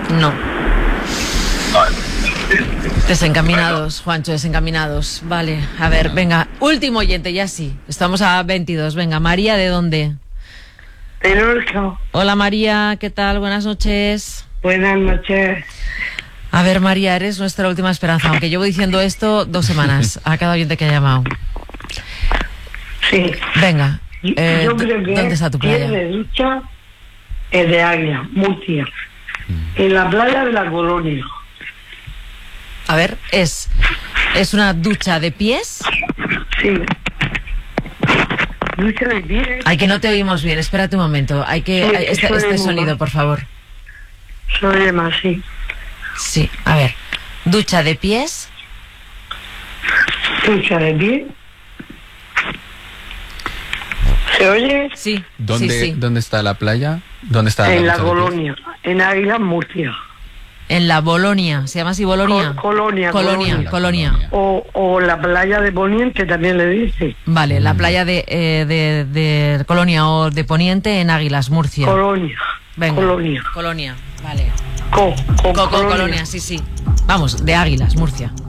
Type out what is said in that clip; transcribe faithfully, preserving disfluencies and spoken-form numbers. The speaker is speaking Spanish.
No. Desencaminados, Juancho, desencaminados. Vale, a ver, venga, último oyente, ya sí. Estamos a veintidós. Venga, María, ¿de dónde? De Lorca. Hola, María, ¿qué tal? Buenas noches. Buenas noches. A ver, María, eres nuestra última esperanza, aunque llevo diciendo esto dos semanas a cada oyente que ha llamado. Sí. Venga, eh, Yo creo que ¿dónde está tu playa? de ducha es de Águila, Murcia. En la playa de la Colonia. A ver, ¿es, es una ducha de pies? Sí. Ducha de pies. Ay, que no te oímos bien, espérate un momento. Hay que... Sí, hay- este soy este muy sonido, mal. por favor. Soy más, sí. Sí, a ver. Ducha de pies. Ducha de pies. ¿Se oye? Sí, ¿Dónde, sí, sí. ¿Dónde está la playa? ¿Dónde está En la ducha de pies? Colonia. En Águila, Murcia. En la Bolonia, ¿se llama así Bolonia? Col- Colonia, Colonia, Colonia. Colonia. O, o la playa de Poniente también le dice. Vale, la playa de, eh, de, de Colonia o de Poniente en Águilas, Murcia. Colonia. Venga. Colonia. Colonia, vale. Co, co- Co- co- Colonia. Colonia, sí, sí. Vamos, de Águilas, Murcia.